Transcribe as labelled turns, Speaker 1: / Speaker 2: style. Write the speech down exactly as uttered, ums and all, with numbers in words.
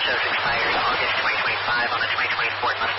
Speaker 1: shows expired August twenty twenty-five on the twenty twenty-four